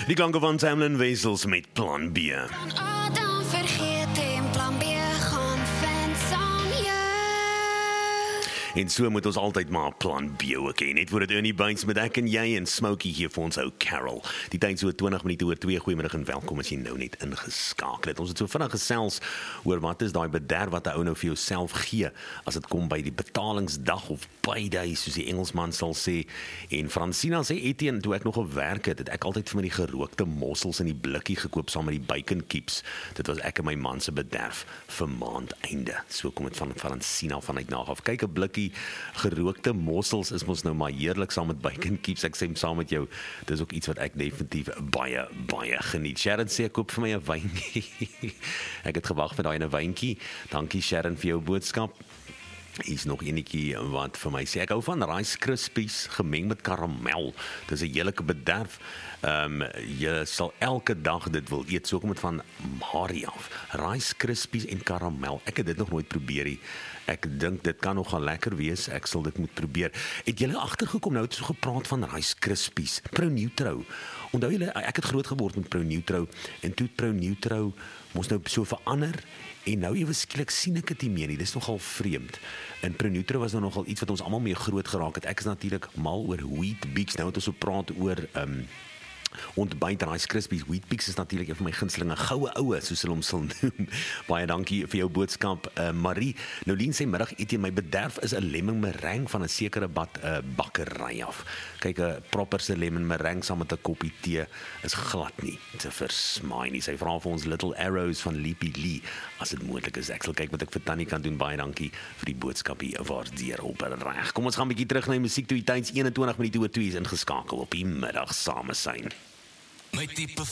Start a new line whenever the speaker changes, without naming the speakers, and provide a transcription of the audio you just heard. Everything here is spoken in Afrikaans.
Die klanke van Tamlin Wessels met Plan B.
Plan A dan vergeet en plan B gaan vind saam jou.
En so moet ons altyd maar Plan B ook hê. Net voor dit Ernie Bates met ek en jy en Smokey hier vir ons ou Carol. Die tyd so 20 minute oor 2. Goeiemiddag en welkom as jy nou net ingeskakel het. Ons het so vinnig gesels oor wat is daai bederf wat 'n ou nou vir jouself gee as dit kom by die betalingsdag of payday soos die Engelsman sal sê. En Francina sê Etienne, toe ek nog gewerk het ek altyd vir my die gerookte mossels in die blikkie gekoop saam met die bacon keeps. Dit was ek en my man se bederf vir maandeinde. So kom dit van Francina vanuit Nagaf. Kyk, 'n blikkie gerookte mossels is mos nou maar heerlik saam met bacon keeps. Ek sê saam met jou, dis ook iets wat ek definitief baie geniet. Sharon sê ek koop vir my 'n wyntjie. Ek het gewag vir daai 'n wyntjie. Dankie Sharon vir jou boodskap. Hier is nog enetjie wat vir my sê, ek hou van Rice Krispies gemeng met karamel. Dis 'n heerlike bederf. Jy sal elke dag dit wil eet. So kom dit van Marie af. Rice Krispies en karamel. Ek het dit nog nooit probeer nie. Ek dink dit kan nogal lekker wees. Ek sal dit moet probeer. Het julle agtergekom nou het so gepraat van Rice Krispies, Pro-Nutro. Onthou julle, ek het groot geword met Pro-Nutro en toe Pro-Nutro mos nou so verander en nou ewe skielik sien ek dit nie meer nie. Dis nogal vreemd. En Pro-Nutro was nou nogal iets wat ons almal mee groot geraak het. Ek is natuurlik mal oor Weet-Bix. Nou het ons so praat oor ontbyt Rice Krispies. Weet-Bix is natuurlik een van my gunstelinge goue oue, soos hulle hom sal noem. Baie dankie vir jou boodskap, Marie. Nolien sê middag eet jy my bederf is 'n lemon meringue van 'n sekere bakkery af. Kyk, 'n proper se lemon meringue saam met 'n koppie tee is glad nie te versmaai nie. Sy vra vir ons Little Arrows van Leapy Lee, as dit moontlik is. Ek sal kyk wat ek vir Tannie kan doen. Baie dankie vir die boodskap hier. Waardeer opreg. Kom ons gaan 'n bietjie terug na die musiek toe. Die tyd 21 minute oor 2 is ingeskakel op die middag samesyn.
My tipe